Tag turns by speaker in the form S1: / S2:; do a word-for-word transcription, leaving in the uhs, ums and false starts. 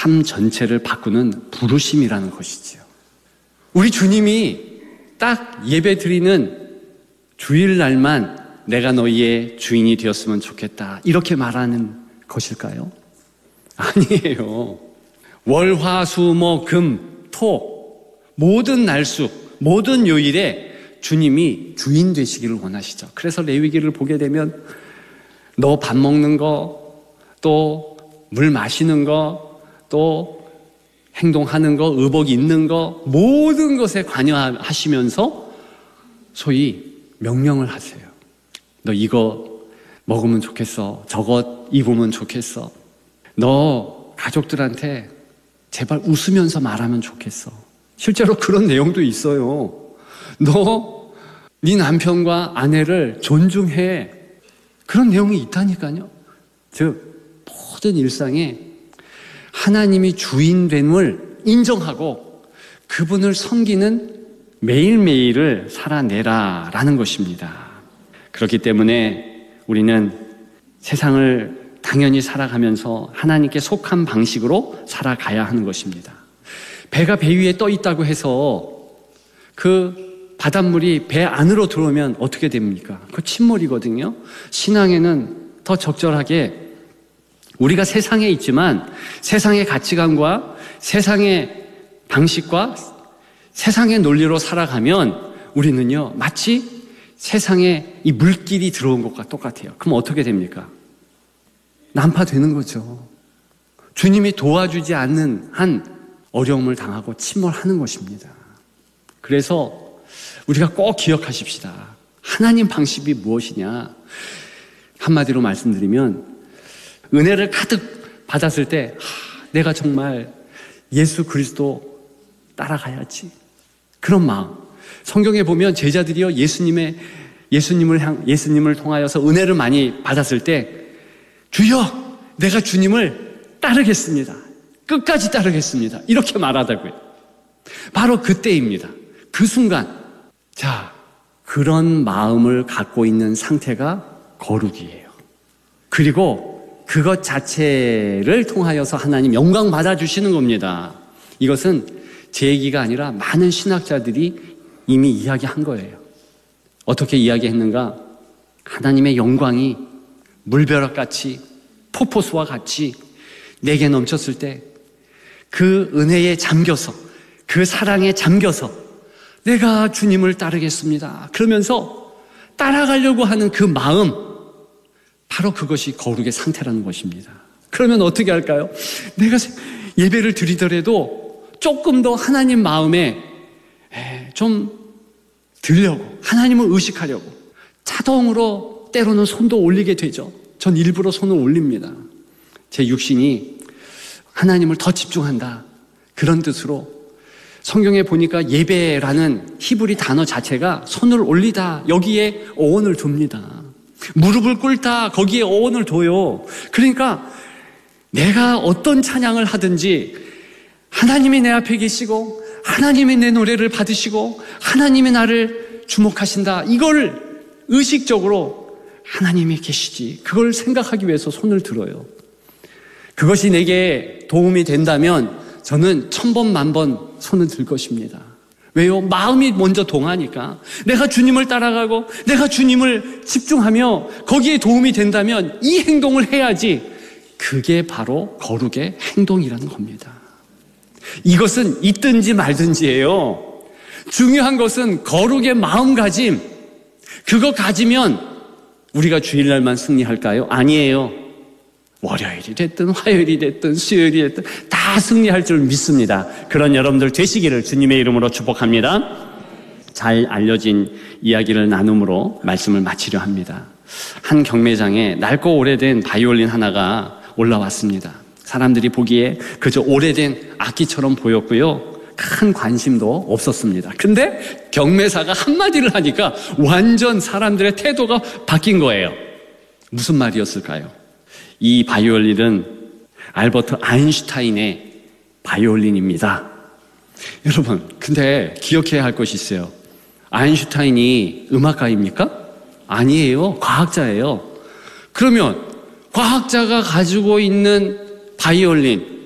S1: 삶 전체를 바꾸는 부르심이라는 것이지요. 우리 주님이 딱 예배 드리는 주일날만 내가 너희의 주인이 되었으면 좋겠다 이렇게 말하는 것일까요? 아니에요. 월, 화, 수, 목, 금, 토 모든 날수, 모든 요일에 주님이 주인 되시기를 원하시죠. 그래서 레위기를 보게 되면 너 밥 먹는 거, 또 물 마시는 거, 또 행동하는 거, 의복 입는 거 모든 것에 관여하시면서 소위 명령을 하세요. 너 이거 먹으면 좋겠어. 저거 입으면 좋겠어. 너 가족들한테 제발 웃으면서 말하면 좋겠어. 실제로 그런 내용도 있어요. 너 네 남편과 아내를 존중해. 그런 내용이 있다니까요. 즉 모든 일상에 하나님이 주인됨을 인정하고 그분을 섬기는 매일매일을 살아내라라는 것입니다. 그렇기 때문에 우리는 세상을 당연히 살아가면서 하나님께 속한 방식으로 살아가야 하는 것입니다. 배가 배 위에 떠 있다고 해서 그 바닷물이 배 안으로 들어오면 어떻게 됩니까? 그거 침몰이거든요. 신앙에는 더 적절하게 우리가 세상에 있지만 세상의 가치관과 세상의 방식과 세상의 논리로 살아가면 우리는요 마치 세상에 이 물길이 들어온 것과 똑같아요. 그럼 어떻게 됩니까? 난파되는 거죠. 주님이 도와주지 않는 한 어려움을 당하고 침몰하는 것입니다. 그래서 우리가 꼭 기억하십시다. 하나님 방식이 무엇이냐? 한마디로 말씀드리면 은혜를 가득 받았을 때 하, 내가 정말 예수 그리스도 따라가야지. 그런 마음. 성경에 보면 제자들이요 예수님의 예수님을 향 예수님을 통하여서 은혜를 많이 받았을 때 주여 내가 주님을 따르겠습니다. 끝까지 따르겠습니다. 이렇게 말하다고요. 바로 그때입니다. 그 순간. 자, 그런 마음을 갖고 있는 상태가 거룩이에요. 그리고 그것 자체를 통하여서 하나님 영광 받아주시는 겁니다. 이것은 제 얘기가 아니라 많은 신학자들이 이미 이야기한 거예요. 어떻게 이야기했는가? 하나님의 영광이 물벼락같이 폭포수와 같이 내게 넘쳤을 때 그 은혜에 잠겨서 그 사랑에 잠겨서 내가 주님을 따르겠습니다. 그러면서 따라가려고 하는 그 마음 바로 그것이 거룩의 상태라는 것입니다. 그러면 어떻게 할까요? 내가 예배를 드리더라도 조금 더 하나님 마음에 좀 들려고 하나님을 의식하려고 자동으로 때로는 손도 올리게 되죠. 전 일부러 손을 올립니다. 제 육신이 하나님을 더 집중한다. 그런 뜻으로 성경에 보니까 예배라는 히브리 단어 자체가 손을 올리다 여기에 어원을 둡니다. 무릎을 꿇다 거기에 어원을 둬요. 그러니까 내가 어떤 찬양을 하든지 하나님이 내 앞에 계시고 하나님이 내 노래를 받으시고 하나님이 나를 주목하신다. 이걸 의식적으로 하나님이 계시지. 그걸 생각하기 위해서 손을 들어요. 그것이 내게 도움이 된다면 저는 천 번, 만 번 손을 들 것입니다. 왜요? 마음이 먼저 동하니까. 내가 주님을 따라가고 내가 주님을 집중하며 거기에 도움이 된다면 이 행동을 해야지. 그게 바로 거룩의 행동이라는 겁니다. 이것은 있든지 말든지예요. 중요한 것은 거룩의 마음가짐. 그거 가지면 우리가 주일날만 승리할까요? 아니에요. 월요일이 됐든 화요일이 됐든 수요일이 됐든 다 승리할 줄 믿습니다. 그런 여러분들 되시기를 주님의 이름으로 축복합니다. 잘 알려진 이야기를 나눔으로 말씀을 마치려 합니다. 한 경매장에 낡고 오래된 바이올린 하나가 올라왔습니다. 사람들이 보기에 그저 오래된 악기처럼 보였고요. 큰 관심도 없었습니다. 근데 경매사가 한마디를 하니까 완전 사람들의 태도가 바뀐 거예요. 무슨 말이었을까요? 이 바이올린은 알버트 아인슈타인의 바이올린입니다. 여러분, 근데 기억해야 할 것이 있어요. 아인슈타인이 음악가입니까? 아니에요. 과학자예요. 그러면 과학자가 가지고 있는 바이올린,